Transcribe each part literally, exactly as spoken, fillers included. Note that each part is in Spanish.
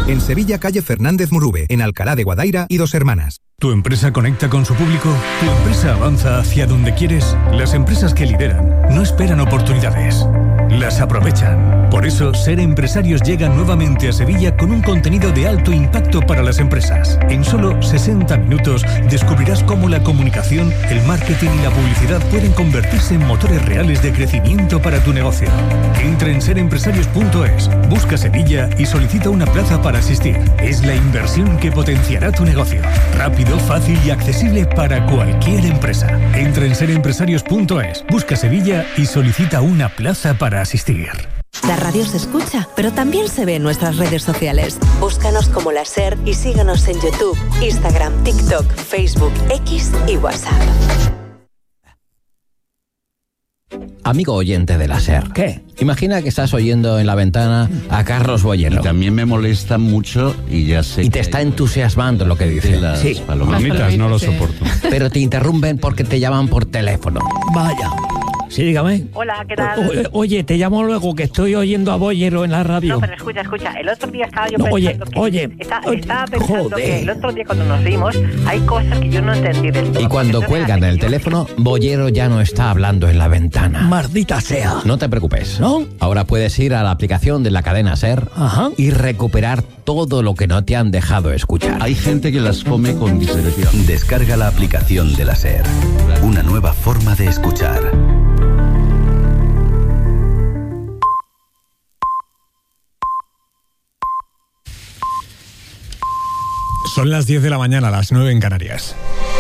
En Sevilla, calle Fernández Murube, en Alcalá de Guadaira y Dos Hermanas. ¿Tu empresa conecta con su público? ¿Tu empresa avanza hacia donde quieres? Las empresas que lideran no esperan oportunidades, las aprovechan. Por eso, Ser Empresarios llega nuevamente a Sevilla con un contenido de alto impacto para las empresas. En solo sesenta minutos descubrirás cómo la comunicación, el marketing y la publicidad pueden convertirse en motores reales de crecimiento para tu negocio. Entra en ser empresarios punto es, busca Sevilla y solicita una plaza para asistir. Es la inversión que potenciará tu negocio. Rápido, fácil y accesible para cualquier empresa. Entra en ser empresarios punto es, busca Sevilla y solicita una plaza para asistir. La radio se escucha, pero también se ve en nuestras redes sociales. Búscanos como La SER y síguenos en YouTube, Instagram, TikTok, Facebook, X y WhatsApp. Amigo oyente de La SER. ¿Qué? Imagina que estás oyendo en la ventana a Carlos Boyero. Y también me molesta mucho y ya sé. Y te está entusiasmando lo que dice. Las sí. palomitas no lo soporto. Pero te interrumpen porque te llaman por teléfono. Vaya. Sí, dígame. Hola, ¿qué tal? O, oye, te llamo luego que estoy oyendo a Boyero en la radio. No, pero escucha, escucha. El otro día estaba yo No, pensando oye, que... oye, está- oye, estaba pensando joder. que el otro día cuando nos vimos hay cosas que yo no entendí del todo. Y cuando Entonces, cuelgan hace el que yo- teléfono, Boyero ya no está hablando en la ventana. Maldita sea. No te preocupes. ¿No? Ahora puedes ir a la aplicación de la cadena SER Ajá. y recuperar todo lo que no te han dejado escuchar. Hay gente que las come con discreción. Descarga la aplicación de la SER. Una nueva forma de escuchar. Son las diez de la mañana, las nueve en Canarias.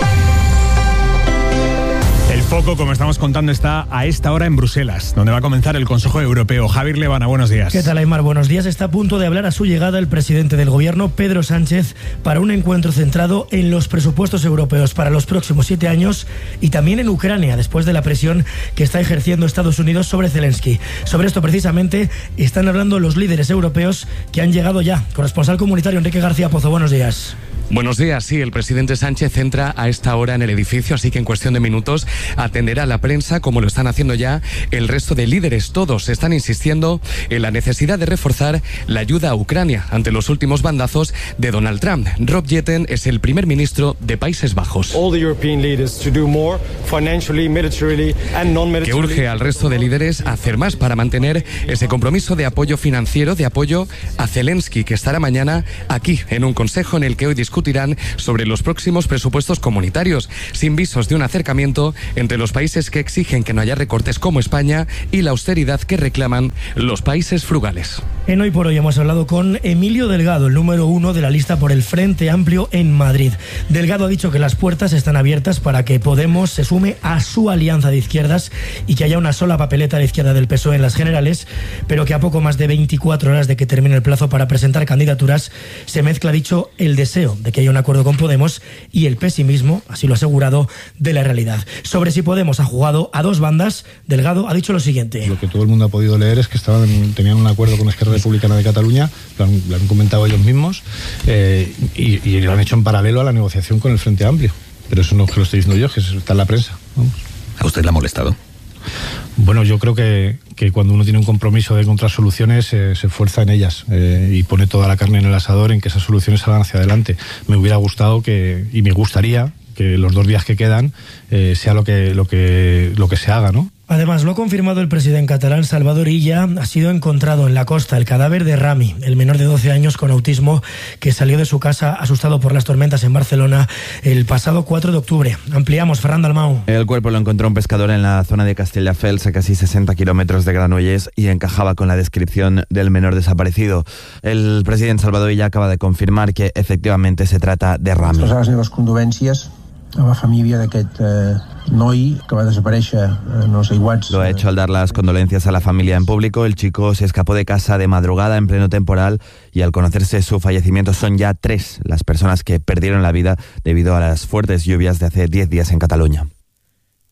El foco, como estamos contando, está a esta hora en Bruselas, donde va a comenzar el Consejo Europeo. Javier Levana, buenos días. ¿Qué tal, Aymar? Buenos días. Está a punto de hablar a su llegada el presidente del Gobierno, Pedro Sánchez, para un encuentro centrado en los presupuestos europeos para los próximos siete años y también en Ucrania, después de la presión que está ejerciendo Estados Unidos sobre Zelensky. Sobre esto, precisamente, están hablando los líderes europeos que han llegado ya. Corresponsal comunitario Enrique García Pozo, buenos días. Buenos días, sí, el presidente Sánchez entra a esta hora en el edificio, así que en cuestión de minutos atenderá a la prensa, como lo están haciendo ya el resto de líderes. Todos están insistiendo en la necesidad de reforzar la ayuda a Ucrania ante los últimos bandazos de Donald Trump. Rob Jetten es el primer ministro de Países Bajos, que urge al resto de líderes a hacer más para mantener ese compromiso de apoyo financiero, de apoyo a Zelensky, que estará mañana aquí en un consejo en el que hoy discutirán sobre los próximos presupuestos comunitarios, sin visos de un acercamiento entre los países que exigen que no haya recortes como España y la austeridad que reclaman los países frugales. En Hoy por Hoy hemos hablado con Emilio Delgado, el número uno de la lista por el Frente Amplio en Madrid. Delgado ha dicho que las puertas están abiertas para que Podemos se sume a su alianza de izquierdas y que haya una sola papeleta de izquierda del P S O E en las generales, pero que a poco más de veinticuatro horas de que termine el plazo para presentar candidaturas se mezcla, dicho, el deseo de que haya un acuerdo con Podemos y el pesimismo, así lo ha asegurado, de la realidad. Sobre si Podemos ha jugado a dos bandas, Delgado ha dicho lo siguiente. Lo que todo el mundo ha podido leer es que estaban, tenían un acuerdo con Esquerra Republicana de Cataluña, lo han, lo han comentado ellos mismos, eh, y, y lo han hecho en paralelo a la negociación con el Frente Amplio. Pero eso no es que lo estoy diciendo yo, que eso está en la prensa. Vamos. ¿A usted le ha molestado? Bueno, yo creo que, que cuando uno tiene un compromiso de encontrar soluciones, eh, se esfuerza en ellas eh, y pone toda la carne en el asador en que esas soluciones salgan hacia adelante. Me hubiera gustado que, y me gustaría que los dos días que quedan eh, sea lo que, lo que, lo que se haga, ¿no? Además, lo ha confirmado el presidente catalán Salvador Illa. Ha sido encontrado en la costa el cadáver de Rami, el menor de doce años con autismo que salió de su casa asustado por las tormentas en Barcelona el pasado cuatro de octubre. Ampliamos, Fernando Almau. El cuerpo lo encontró un pescador en la zona de Castelldefels, a casi sesenta kilómetros de Granollers, y encajaba con la descripción del menor desaparecido. El presidente Salvador Illa acaba de confirmar que efectivamente se trata de Rami. Expressar les meves condolències a la família d'aquest eh, noi que va desaparèixer en els aiguats. Lo ha hecho al dar las condolencias a la familia en público. El chico se escapó de casa de madrugada en pleno temporal y al conocerse su fallecimiento son ya tres las personas que perdieron la vida debido a las fuertes lluvias de hace diez días en Cataluña.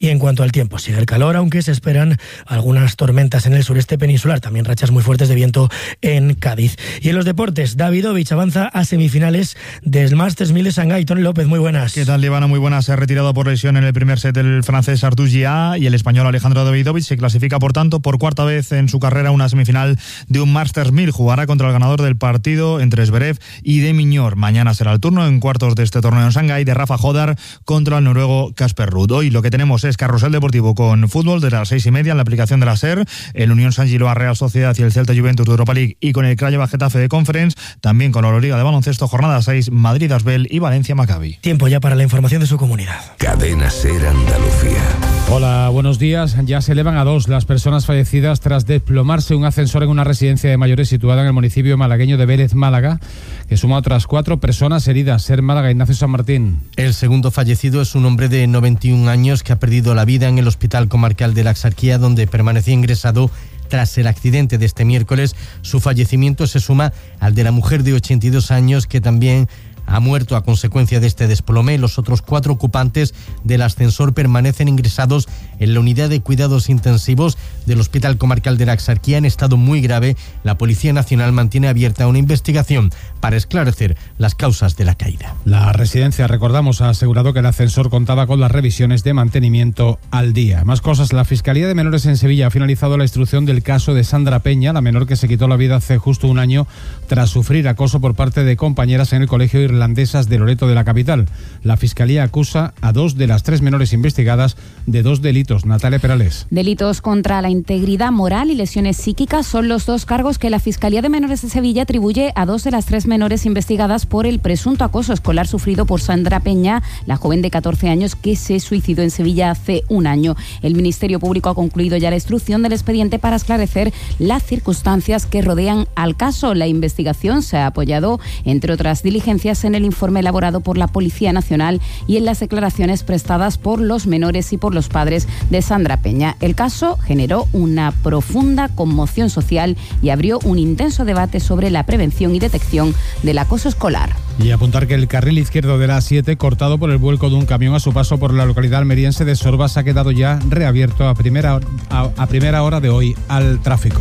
Y en cuanto al tiempo, sigue el calor, aunque se esperan algunas tormentas en el sureste peninsular, también rachas muy fuertes de viento en Cádiz. Y en los deportes, Davidovich avanza a semifinales del Masters mil de Shanghái. Tony López, muy buenas. ¿Qué tal, Ivana? Muy buenas. Se ha retirado por lesión en el primer set el francés Arthur Gia y el español Alejandro Davidovich se clasifica, por tanto, por cuarta vez en su carrera una semifinal de un Masters mil. Jugará contra el ganador del partido entre Zverev y de Miñor. Mañana será el turno en cuartos de este torneo en Shanghái de Rafa Hodar contra el noruego Casper Ruud. Hoy lo que tenemos es carrusel deportivo con fútbol desde las seis y media en la aplicación de la SER, el Unión San Giloa Real Sociedad y el Celta Juventus de Europa League y con el Craiova Getafe de Conference, también con la Euroliga de baloncesto, jornada seis, Madrid Asbel y Valencia Maccabi. Tiempo ya para la información de su comunidad. Cadena SER Andalucía. Hola, buenos días. Ya se elevan a dos las personas fallecidas tras desplomarse un ascensor en una residencia de mayores situada en el municipio malagueño de Vélez, Málaga, que suma otras cuatro personas heridas. SER Málaga, Ignacio San Martín. El segundo fallecido es un hombre de noventa y un años que ha perdido la vida en el Hospital Comarcal de la Axarquía, donde permanecía ingresado tras el accidente de este miércoles. Su fallecimiento se suma al de la mujer de ochenta y dos años que también ha muerto a consecuencia de este desplome. Los otros cuatro ocupantes del ascensor permanecen ingresados en la unidad de cuidados intensivos del Hospital Comarcal de la Axarquía en estado muy grave. La Policía Nacional mantiene abierta una investigación para esclarecer las causas de la caída. La residencia, recordamos, ha asegurado que el ascensor contaba con las revisiones de mantenimiento al día. Más cosas. La Fiscalía de Menores en Sevilla ha finalizado la instrucción del caso de Sandra Peña, la menor que se quitó la vida hace justo un año tras sufrir acoso por parte de compañeras en el colegio irlandesas de Loreto de la capital. La Fiscalía acusa a dos de las tres menores investigadas de dos delitos. Natalia Perales. Delitos contra la integridad moral y lesiones psíquicas son los dos cargos que la Fiscalía de Menores de Sevilla atribuye a dos de las tres menores investigadas por el presunto acoso escolar sufrido por Sandra Peña, la joven de catorce años que se suicidó en Sevilla hace un año. El Ministerio Público ha concluido ya la instrucción del expediente para esclarecer las circunstancias que rodean al caso. La investigación se ha apoyado, entre otras diligencias, en el informe elaborado por la Policía Nacional y en las declaraciones prestadas por los menores y por los padres de Sandra Peña. El caso generó una profunda conmoción social y abrió un intenso debate sobre la prevención y detección del acoso escolar. Y apuntar que el carril izquierdo de la A siete, cortado por el vuelco de un camión a su paso por la localidad almeriense de Sorbas, ha quedado ya reabierto a primera, a, a primera hora de hoy al tráfico.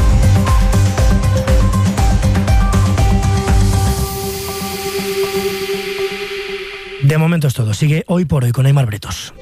De momento es todo. Sigue Hoy por Hoy con Aymar Bretos.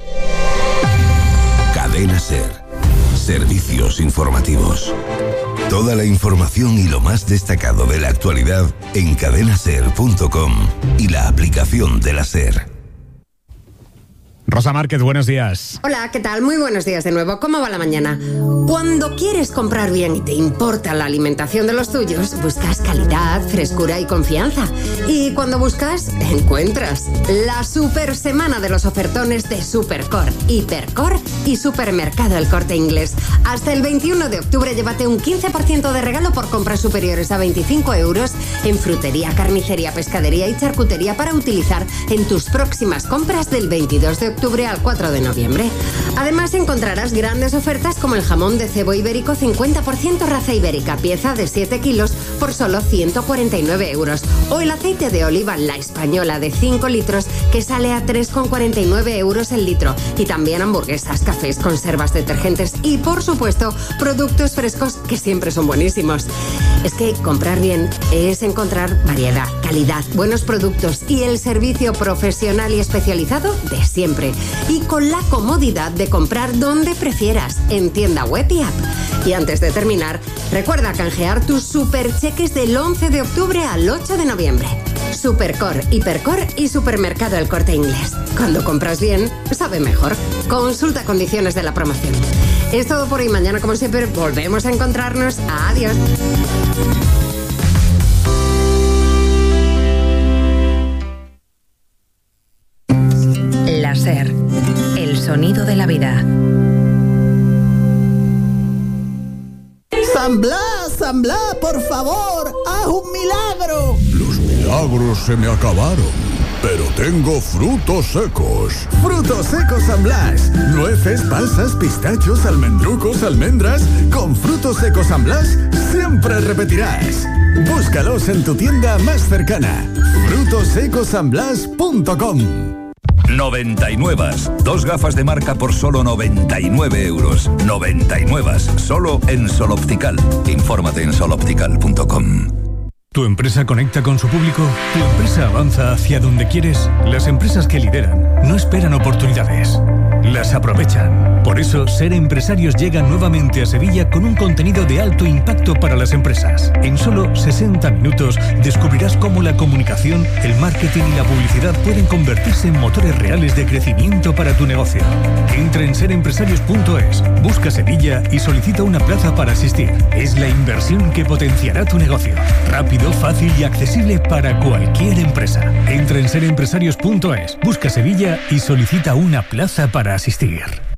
Cadena SER. Servicios informativos. Toda la información y lo más destacado de la actualidad en cadena ser punto com y la aplicación de la SER. Rosa Márquez, buenos días. Hola, ¿qué tal? Muy buenos días de nuevo. ¿Cómo va la mañana? Cuando quieres comprar bien y te importa la alimentación de los tuyos, buscas calidad, frescura y confianza. Y cuando buscas, encuentras. La super semana de los ofertones de Supercor, Hipercor y Supermercado El Corte Inglés. Hasta el veintiuno de octubre llévate un quince por ciento de regalo por compras superiores a veinticinco euros en frutería, carnicería, pescadería y charcutería para utilizar en tus próximas compras del veintidós de octubre al cuatro de noviembre. Además encontrarás grandes ofertas como el jamón de cebo ibérico cincuenta por ciento raza ibérica, pieza de siete kilos por solo ciento cuarenta y nueve euros. O el aceite de oliva La Española de cinco litros que sale a tres con cuarenta y nueve euros el litro. Y también hamburguesas, cafés, conservas, detergentes y por supuesto productos frescos que siempre son buenísimos. Es que comprar bien es encontrar variedad, calidad, buenos productos y el servicio profesional y especializado de siempre. Y con la comodidad de comprar donde prefieras, en tienda web y app. Y antes de terminar, recuerda canjear tus supercheques del once de octubre al ocho de noviembre. Supercor, Hipercor y Supermercado El Corte Inglés. Cuando compras bien, sabe mejor. Consulta condiciones de la promoción. Es todo por hoy. Mañana, como siempre, volvemos a encontrarnos. Adiós. La SER, el sonido de la vida. San Blas, San Blas, por favor, haz un milagro. Los milagros se me acabaron, pero tengo frutos secos. Frutos secos San Blas. Nueces, pasas, pistachos, almendrucos, almendras. Con frutos secos San Blas siempre repetirás. Búscalos en tu tienda más cercana. frutos secos san blas punto com. noventa y nueve. Dos gafas de marca por solo noventa y nueve euros. noventa y nueve. Solo en Sol Optical. Infórmate en sol optical punto com. ¿Tu empresa conecta con su público? ¿Tu empresa avanza hacia donde quieres? Las empresas que lideran no esperan oportunidades, las aprovechan. Por eso, Ser Empresarios llega nuevamente a Sevilla con un contenido de alto impacto para las empresas. En solo sesenta minutos descubrirás cómo la comunicación, el marketing y la publicidad pueden convertirse en motores reales de crecimiento para tu negocio. Entra en ser empresarios punto es, busca Sevilla y solicita una plaza para asistir. Es la inversión que potenciará tu negocio. Rápido, fácil y accesible para cualquier empresa. Entra en ser empresarios punto es, busca Sevilla y solicita una plaza para asistir.